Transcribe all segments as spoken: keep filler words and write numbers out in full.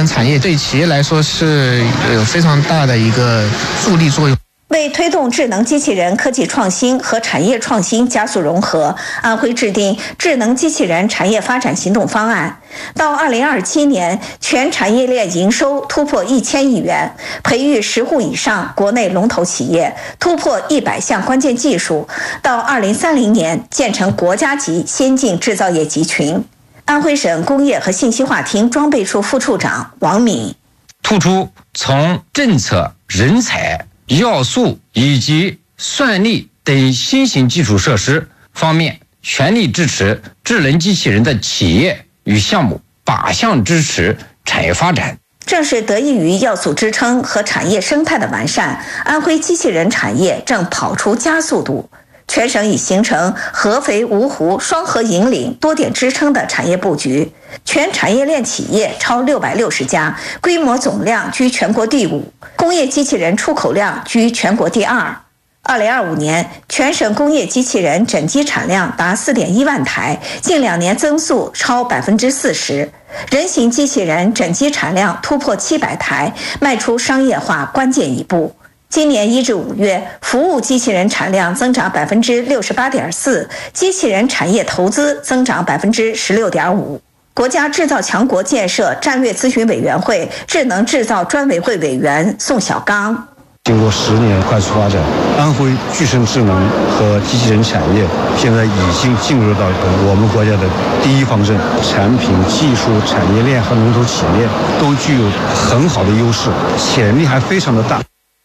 产业对企业来说是有非常大的一个助力作用。 为推动智能机器人科技创新和产业创新加速融合，安徽制定智能机器人产业发展行动方案。到二零二七年，全产业链营收突破一千亿元，培育十户以上国内龙头企业，突破一百项关键技术。到二零三零年，建成国家级先进制造业集群。安徽省工业和信息化厅装备处副处长王敏突出从政策、人才、要素以及算力等新型基础设施方面，全力支持智能机器人的企业与项目，靶向支持产业发展。 正是得益于要素支撑和产业生态的完善，安徽机器人产业正跑出加速度。全省已形成合肥、芜湖双核引领、多点支撑的产业布局，全产业链企业超六百六十家，规模总量居全国第五，工业机器人出口量居全国第二。二零二五年，全省工业机器人整机产量达四点一万台，近两年增速超百分之四十。人形机器人整机产量突破七百台，迈出商业化关键一步。今年一至五月，服务机器人产量增长百分之六十八点四，机器人产业投资增长百分之十六点五。国家制造强国建设战略咨询委员会智能制造专委会委员宋小刚。 经过十年快速发展，安徽具身智能和机器人产业现在已经进入到我们国家的第一方阵，产品、技术、产业链和龙头企业都具有很好的优势，潜力还非常的大。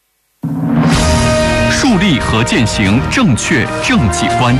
树立和践行正确政绩观。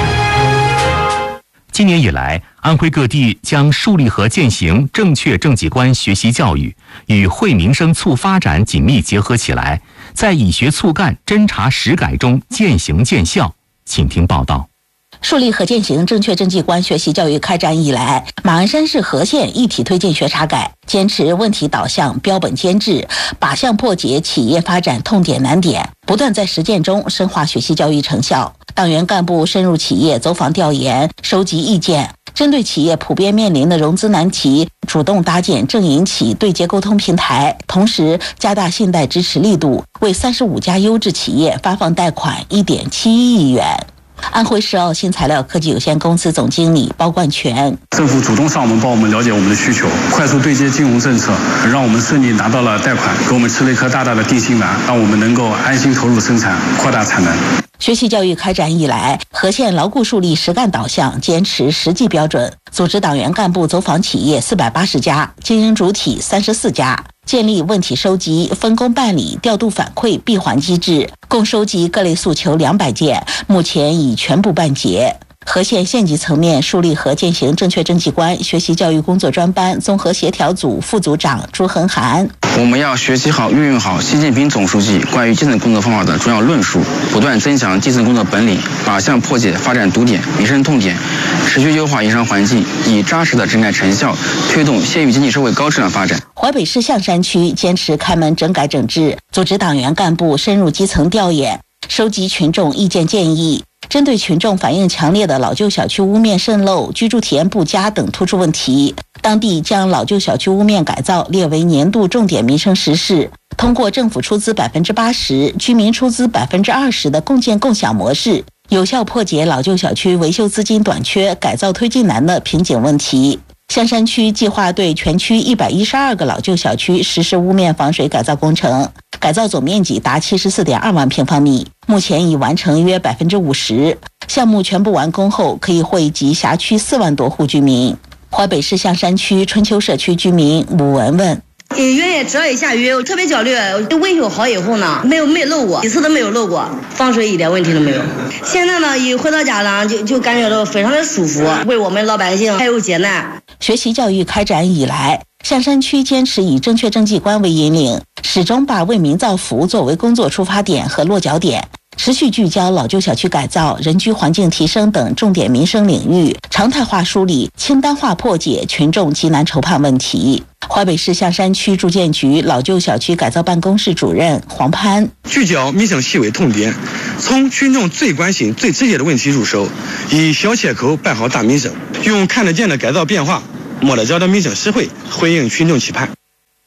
今年以来，安徽各地将树立和践行正确政绩观学习教育与惠民生促发展紧密结合起来，在以学促干、侦查实改中渐行渐效。请听报道。 树立和践行正确政绩观学习教育开展以来，马鞍山市和县一体推进学查改，坚持问题导向、标本兼治，靶向破解企业发展痛点难点，不断在实践中深化学习教育成效。党员干部深入企业走访调研，收集意见，针对企业普遍面临的融资难题，主动搭建政营企对接沟通平台，同时加大信贷支持力度，为三十五家优质企业发放贷款一点七一亿元。安徽世奥新材料科技有限公司总经理包冠全： 政府主动上门帮我们了解我们的需求，快速对接金融政策，让我们顺利拿到了贷款，给我们吃了一颗大大的定心丸，让我们能够安心投入生产，扩大产能。 学习教育开展以来，和县牢固树立实干导向，坚持实际标准，组织党员干部走访企业四百八十家，经营主体三十四家，建立问题收集、分工办理、调度反馈闭环机制，共收集各类诉求两百件，目前已全部办结。和县县级层面树立和践行正确政绩观学习教育工作专班综合协调组副组长朱恒涵： 我们要学习好、运用好习近平总书记关于基层工作方法的主要论述，不断增强基层工作本领，靶向破解发展堵点、民生痛点，持续优化营商环境，以扎实的整改成效，推动县域经济社会高质量发展。 淮北市象山区坚持开门整改整治，组织党员干部深入基层调研，收集群众意见建议。针对群众反映强烈的老旧小区屋面渗漏、居住体验不佳等突出问题，当地将老旧小区屋面改造列为年度重点民生实事，通过政府出资百分之八十、居民出资百分之二十的共建共享模式，有效破解老旧小区维修资金短缺、改造推进难的瓶颈问题。象山区计划对全区一百一十二个老旧小区实施屋面防水改造工程，改造总面积达七十四点二万平方米，目前已完成约百分之五十。项目全部完工后，可以惠及辖区四万多户居民。淮北市象山区春秋社区居民武文文： 原来这一下雨，我特别焦虑。维修好以后呢，没有没漏过，一次都没有漏过，防水一点问题都没有。现在呢，一回到家呢，就就感觉到非常的舒服，为我们老百姓还有艰难。 学习教育开展以来，象山区坚持以正确政绩观为引领，始终把为民造福作为工作出发点和落脚点，持续聚焦老旧小区改造、人居环境提升等重点民生领域，常态化梳理、清单化破解群众急难愁盼问题。淮北市象山区住建局老旧小区改造办公室主任黄潘： 聚焦民生细微痛点，从群众最关心、最直接的问题入手，以小切口办好大民生，用看得见的改造变化，摸得着的民生实惠，回应群众期盼。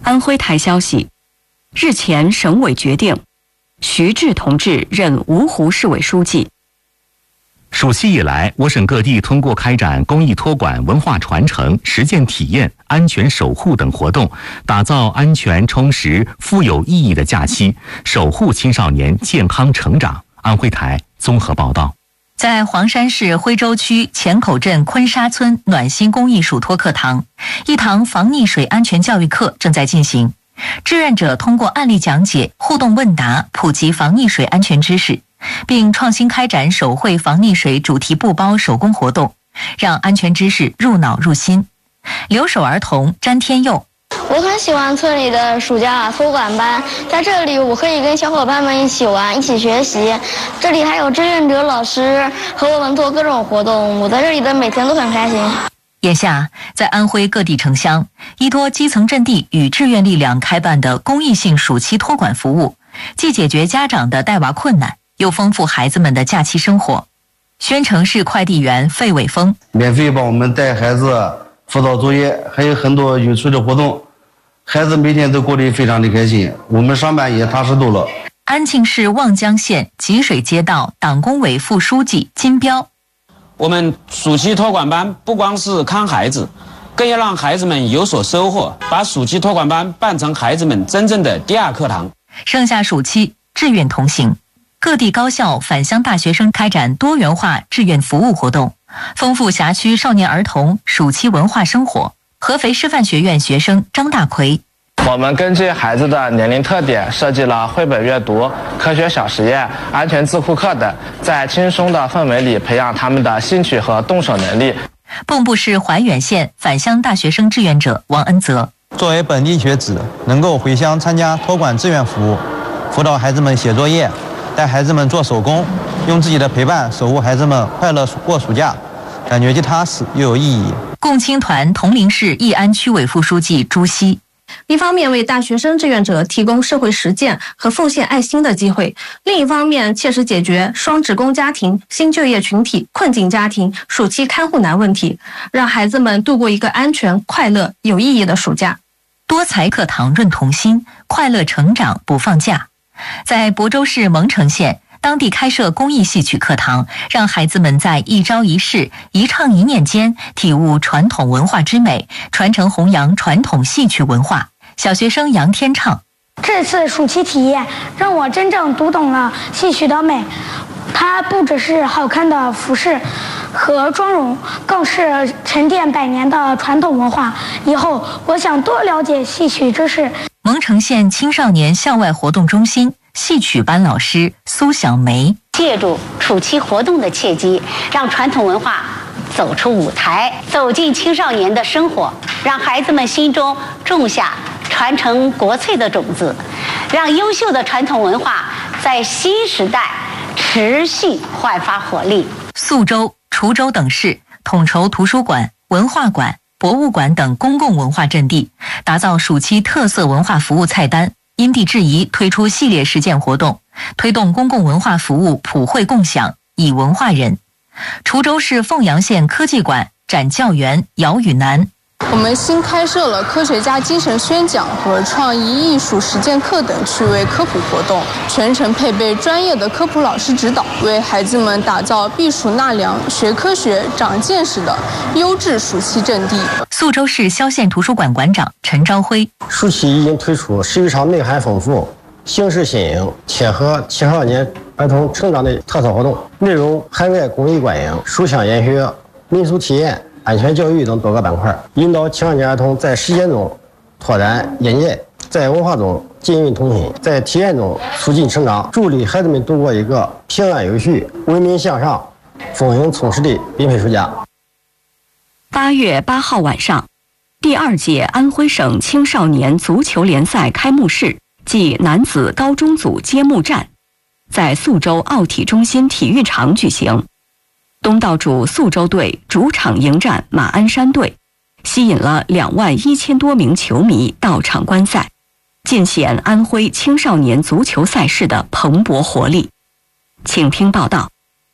安徽台消息，日前省委决定，徐志同志任芜湖市委书记。 暑期以来，我省各地通过开展公益托管、文化传承、实践体验、安全守护等活动，打造安全、充实、富有意义的假期，守护青少年健康成长。安徽台综合报道。 在黄山市徽州区前口镇昆沙村暖心公益暑托课堂，一堂防溺水安全教育课正在进行。志愿者通过案例讲解、互动问答，普及防溺水安全知识，并创新开展手绘防溺水主题布包手工活动，让安全知识入脑入心。留守儿童詹天佑。 我很喜欢村里的暑假托管班，在这里我可以跟小伙伴们一起玩，一起学习。这里还有志愿者老师和我们做各种活动，我在这里的每天都很开心。 眼下，在安徽各地城乡，依托基层阵地与志愿力量开办的公益性暑期托管服务，既解决家长的带娃困难，又丰富孩子们的假期生活。宣城市快递员费伟峰免费帮我们带孩子辅导作业，还有很多有趣的活动，孩子每天都过得非常的开心，我们上班也踏实多了。 安庆市望江县吉水街道党工委副书记金彪， 我们暑期托管班不光是看孩子，更要让孩子们有所收获，把暑期托管班办成孩子们真正的第二课堂。 盛夏暑期志愿同行，各地高校返乡大学生开展多元化志愿服务活动，丰富辖区少年儿童暑期文化生活。合肥师范学院学生张大奎， 我们根据孩子的年龄特点设计了绘本阅读、科学小实验、安全自护课等，在轻松的氛围里培养他们的兴趣和动手能力。 蚌埠市怀远县返乡大学生志愿者王恩泽， 作为本地学子，能够回乡参加托管志愿服务，辅导孩子们写作业，带孩子们做手工，用自己的陪伴守护孩子们快乐过暑假，感觉既踏实又有意义。 共青团铜陵市义安区委副书记朱希， 一方面为大学生志愿者提供社会实践和奉献爱心的机会，另一方面切实解决双职工家庭、新就业群体、困境家庭暑期看护难问题，让孩子们度过一个安全、快乐、有意义的暑假。 多才课堂润童心，快乐成长不放假。在亳州市蒙城县，当地开设公益戏曲课堂，让孩子们在一招一式、一唱一念间体悟传统文化之美，传承弘扬传统戏曲文化。小学生杨天畅， 这次暑期体验让我真正读懂了戏曲的美，它不只是好看的服饰和妆容，更是沉淀百年的传统文化。以后我想多了解戏曲知识。 蒙城县青少年校外活动中心戏曲班老师苏小梅， 借助暑期活动的契机，让传统文化走出舞台，走进青少年的生活，让孩子们心中种下传承国粹的种子，让优秀的传统文化在新时代持续焕发活力。 宿州、滁州等市统筹图书馆、文化馆、博物馆等公共文化阵地，打造暑期特色文化服务菜单，因地制宜推出系列实践活动，推动公共文化服务普惠共享，以文化人。滁州市凤阳县科技馆展教员姚宇南， 我们新开设了科学家精神宣讲和创意艺术实践课等趣味科普活动，全程配备专业的科普老师指导，为孩子们打造避暑纳凉、学科学、长见识的优质暑期阵地。 宿州市萧县图书馆馆长陈朝辉， 暑期已经推出十余场内涵丰富、形式新颖、切合青少年儿童成长的特色活动，内容涵盖公益观影、书香研学、民俗体验、安全教育等多个板块，引导青少年儿童在实践中拓展眼界，在文化中金运同心，在体验中促进成长，助力孩子们度过一个平安有序、文明向上、丰盈充实的缤纷暑假。 八月八号晚上，第二届安徽省青少年足球联赛开幕式暨男子高中组揭幕战在宿州奥体中心体育场举行。东道主宿州队主场迎战马鞍山队，吸引了两万一千多名球迷到场观赛，尽显安徽青少年足球赛事的蓬勃活力。请听报道。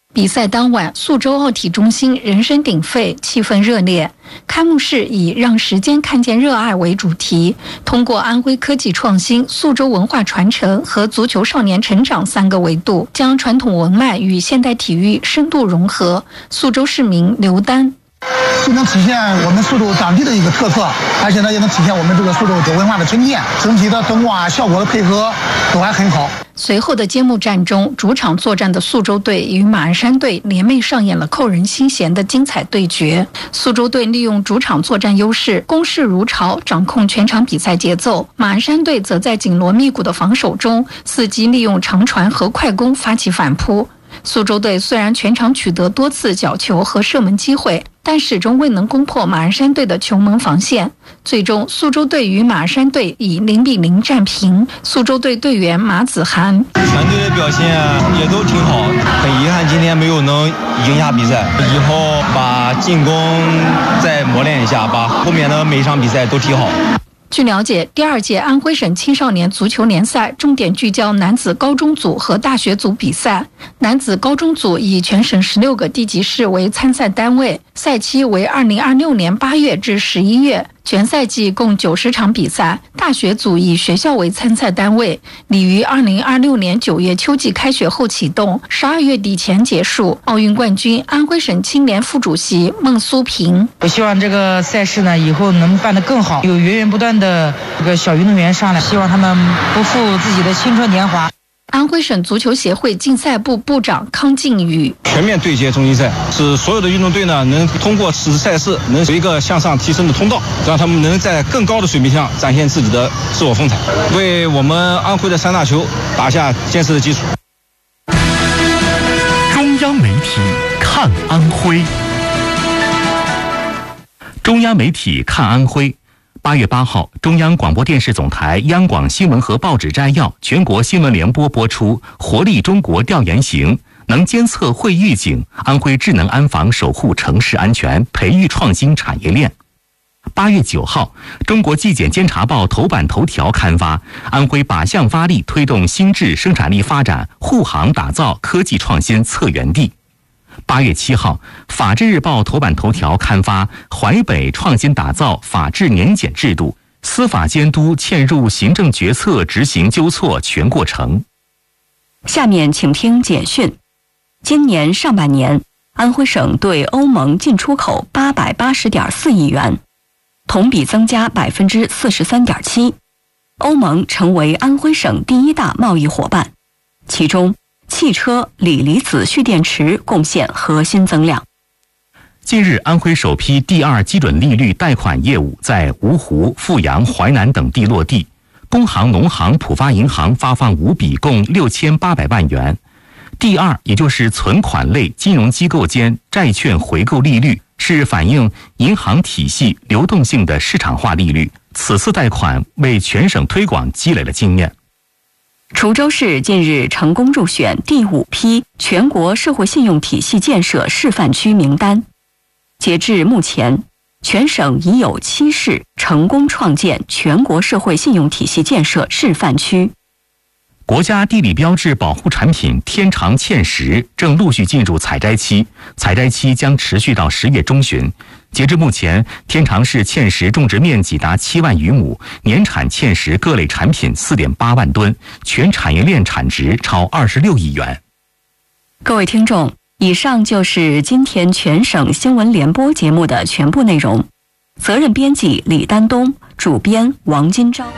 比赛当晚，宿州奥体中心人声鼎沸，气氛热烈。开幕式以“让时间看见热爱”为主题，通过安徽科技创新、宿州文化传承和足球少年成长三个维度，将传统文脉与现代体育深度融合。宿州市民刘丹。 既能体现我们宿州当地的一个特色，而且呢也能体现我们这个宿州酒文化的沉淀，整体的灯光啊效果的配合都还很好。 随后的揭幕战中，主场作战的宿州队与马鞍山队联袂上演了扣人心弦的精彩对决。宿州队利用主场作战优势，攻势如潮，掌控全场比赛节奏。马鞍山队则在紧锣密鼓的防守中，伺机利用长传和快攻发起反扑。宿州队虽然全场取得多次角球和射门机会，但始终未能攻破马鞍山队的球门防线。最终，宿州队与马鞍山队以零比零战平。宿州队队员马子涵： 全队的表现也都挺好，很遗憾今天没有能赢下比赛，以后把进攻再磨练一下，把后面的每一场比赛都踢好。 据了解，第二届安徽省青少年足球联赛重点聚焦男子高中组和大学组比赛。男子高中组以全省十六个地级市为参赛单位，赛期为二零二六年八月至十一月，全赛季共九十场比赛。大学组以学校为参赛单位，拟于二零二六年九月秋季开学后启动，十二月底前结束。奥运冠军、安徽省青联副主席孟苏平： 我希望这个赛事呢以后能办得更好，有源源不断的这个小运动员上来，希望他们不负自己的青春年华。 安徽省足球协会竞赛部部长康靖宇： 全面对接中心赛，使所有的运动队呢能通过此次赛事能有一个向上提升的通道，让他们能在更高的水平上展现自己的自我风采，为我们安徽的三大球打下坚实的基础。 中央媒体看安徽。中央媒体看安徽。八月八号，中央广播电视总台央广新闻和报纸摘要全国新闻联播播出活力中国调研行，能监测会预警，安徽智能安防守护城市安全，培育创新产业链。八月九号，中国纪检监察报头版头条刊发安徽靶向发力推动新质生产力发展，护航打造科技创新策源地。八月七号，法制日报头版头条刊发淮北创新打造法治年检制度，司法监督嵌入行政决策执行纠错全过程。 下面请听简讯。今年上半年，安徽省对欧盟进出口八百八十点四亿元，同比增加百分之四十三点七。欧盟成为安徽省第一大贸易伙伴，其中汽车、锂离子蓄电池贡献核心增量。 近日，安徽首批第二基准利率贷款业务在芜湖、阜阳、淮南等地落地，工行、农行、浦发银行发放五笔，共六千八百万元。第二，也就是存款类金融机构间债券回购利率，是反映银行体系流动性的市场化利率。此次贷款为全省推广积累了经验。 滁州市近日成功入选第五批全国社会信用体系建设示范区名单。截至目前，全省已有七市成功创建全国社会信用体系建设示范区。 国家地理标志保护产品天长芡实正陆续进入采摘期，采摘期将持续到十月中旬。截至目前，天长市芡实种植面积达七万余亩，年产芡实各类产品四点八万吨，全产业链产值超二十六亿元。 各位听众，以上就是今天全省新闻联播节目的全部内容。责任编辑李丹东，主编王金钊。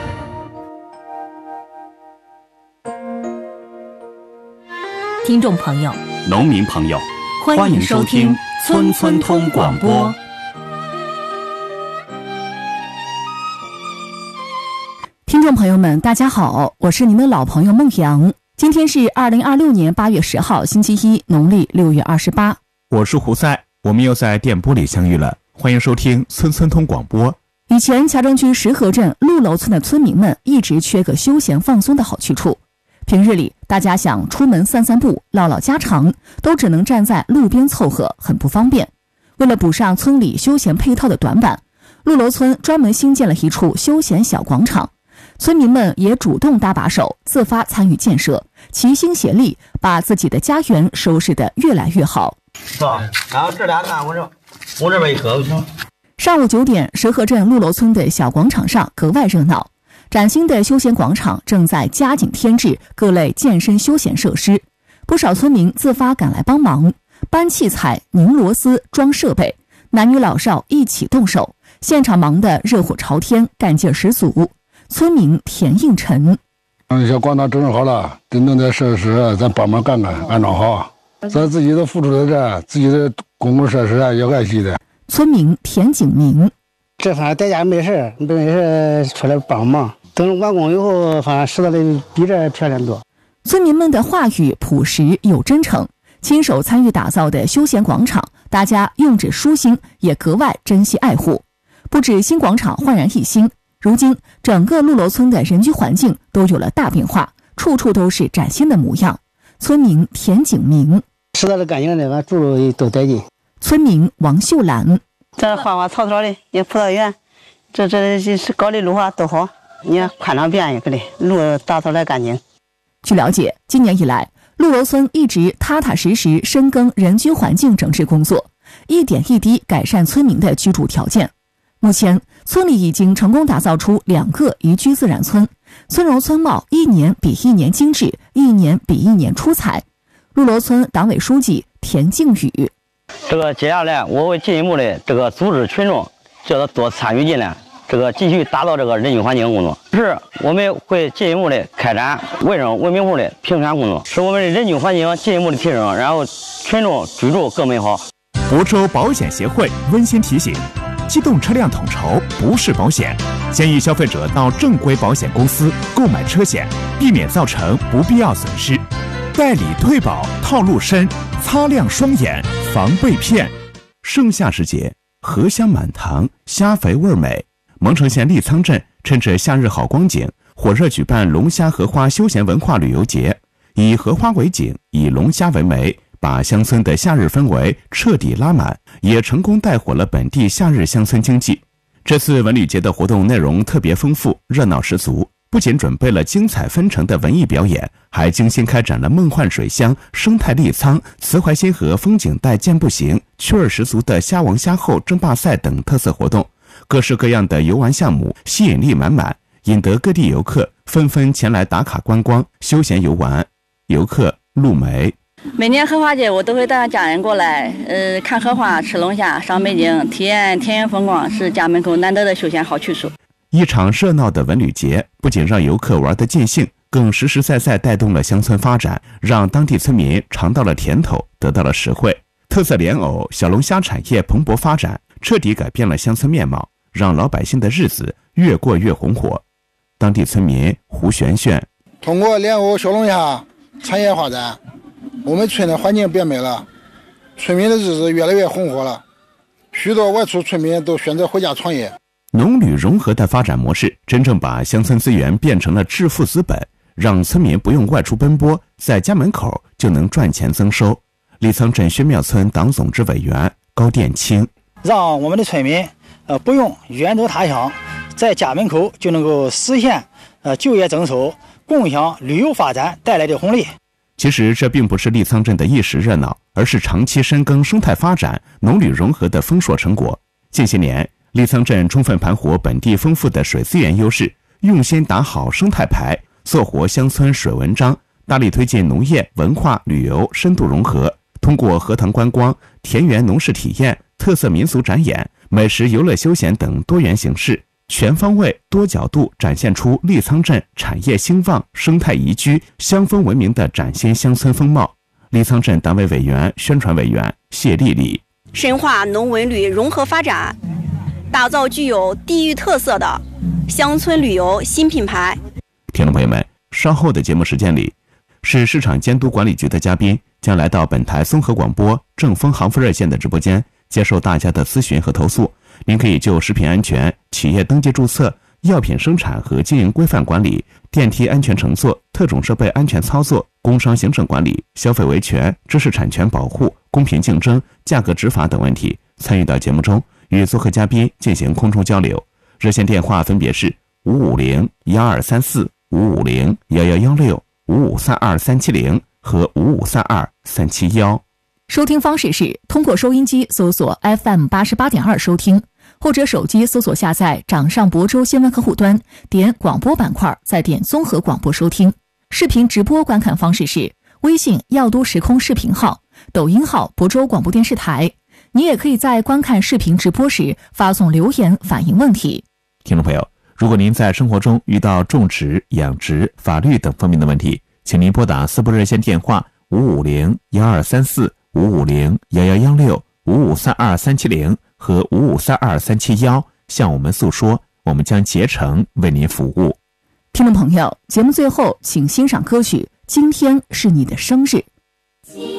听众朋友， 农民朋友， 欢迎收听村村通广播。 听众朋友们，大家好，我是您的老朋友孟阳。今天是二零二六年八月十号，星期一，农历六月二十八。 我是胡塞，我们又在电波里相遇了，欢迎收听村村通广播。 以前乔城区石河镇陆楼村的村民们一直缺个休闲放松的好去处。平日里，大家想出门散散步、唠唠家常，都只能站在路边凑合，很不方便。为了补上村里休闲配套的短板，陆楼村专门新建了一处休闲小广场。 村民们也主动搭把手，自发参与建设，齐心协力，把自己的家园收拾得越来越好。 是吧？然后这俩看我这，我这边一搁就行。 上午九点，石河镇鹿楼村的小广场上格外热闹。崭新的休闲广场正在加紧添置各类健身休闲设施，不少村民自发赶来帮忙，搬器材、拧螺丝、装设备，男女老少一起动手，现场忙得热火朝天，干劲十足。村民田应晨： 嗯，小广场整整好了，得弄点设施，咱帮忙干干，安装好。咱自己都付出的这，自己的公共设施啊，要爱惜的。 村民田景明： 这反正在家没事，没事出来帮忙。等完工以后，反正拾到的比这漂亮多。 村民们的话语朴实又真诚，亲手参与打造的休闲广场，大家用着舒心，也格外珍惜爱护。不止新广场焕然一新，如今整个鹿楼村的人居环境都有了大变化，处处都是崭新的模样。村民田景明： 拾到的干净的，完住路都带劲。 村民王秀兰： 这花花草草的，也葡萄园，这这这是搞的绿化都好，你看宽敞便宜，个的路打扫来干净。 据了解，今年以来，鹿楼村一直踏踏实实深耕人居环境整治工作，一点一滴改善村民的居住条件。目前，村里已经成功打造出两个宜居自然村，村容村貌一年比一年精致，一年比一年出彩。鹿楼村党委书记田靖宇： 这个接下来我会进一步的这个组织群众，叫他多参与进来，这个继续打造这个人居环境工作。是我们会进一步的开展卫生文明户的评选工作，使我们的人居环境进一步的提升，然后群众居住更美好。 福州保险协会温馨提醒：机动车辆统筹不是保险，建议消费者到正规保险公司购买车险，避免造成不必要损失。代理退保套路深，擦亮双眼防被骗。盛夏时节，荷香满堂，虾肥味美。蒙城县利仓镇趁着夏日好光景，火热举办龙虾荷花休闲文化旅游节，以荷花为景，以龙虾为媒，把乡村的夏日氛围彻底拉满，也成功带火了本地夏日乡村经济。这次文旅节的活动内容特别丰富，热闹十足。不仅准备了精彩纷呈的文艺表演，还精心开展了梦幻水乡、生态利仓、慈怀新河风景带健步行、趣味十足的虾王虾后争霸赛等特色活动，各式各样的游玩项目吸引力满满，引得各地游客纷纷前来打卡观光、休闲游玩。游客陆梅： 每年荷花节我都会带家人过来，呃，看荷花、吃龙虾、赏美景、体验田园风光，是家门口难得的休闲好去处。 一场热闹的文旅节不仅让游客玩得尽兴，更实实在在带动了乡村发展，让当地村民尝到了甜头，得到了实惠。特色莲藕、小龙虾产业蓬勃发展，彻底改变了乡村面貌，让老百姓的日子越过越红火。当地村民胡璇璇： 通过莲藕、小龙虾产业发展，我们村的环境变美了，村民的日子越来越红火了，许多外出村民都选择回家创业。 农旅融合的发展模式，真正把乡村资源变成了致富资本，让村民不用外出奔波，在家门口就能赚钱增收。利仓镇宣庙村党总支委员高殿清： 让我们的村民呃不用远走他乡，在家门口就能够实现呃就业增收，共享旅游发展带来的红利。 其实这并不是利仓镇的一时热闹，而是长期深耕生态发展、农旅融合的丰硕成果。近些年，利仓镇充分盘活本地丰富的水资源优势，用心打好生态牌，做活乡村水文章，大力推进农业、文化、旅游深度融合。通过荷塘观光、田园农事体验、特色民俗展演、美食游乐休闲等多元形式，全方位、多角度展现出利仓镇产业兴旺、生态宜居、乡风文明的崭新乡村风貌。利仓镇党委委员、宣传委员谢丽丽： 深化农文旅融合发展，打造具有地域特色的乡村旅游新品牌。 听众朋友们，稍后的节目时间里，市市场监督管理局的嘉宾将来到本台综合广播正风航富热线的直播间，接受大家的咨询和投诉。您可以就食品安全、企业登记注册、药品生产和经营规范管理、电梯安全乘坐、特种设备安全操作、工商行政管理、消费维权、知识产权保护、公平竞争、价格执法等问题参与到节目中，与做客嘉宾进行空中交流。热线电话分别是五五五零幺二三四、五五零幺幺幺六、五五三二三七零和五五三二三七幺。 收听方式是通过收音机搜索 F M 八十八点二 收听，或者手机搜索下载掌上亳州新闻客户端，点广播板块，再点综合广播收听。视频直播观看方式是微信耀都时空视频号、抖音号亳州广播电视台。你也可以在观看视频直播时发送留言反映问题。 听众朋友，如果您在生活中遇到种植、养殖、法律等方面的问题，请您拨打私拨热线电话五五零幺二三四、五五零幺幺幺六、五五三二三七零和五五三二三七幺向我们诉说，我们将竭诚为您服务。 听众朋友，节目最后请欣赏歌曲《今天是你的生日》。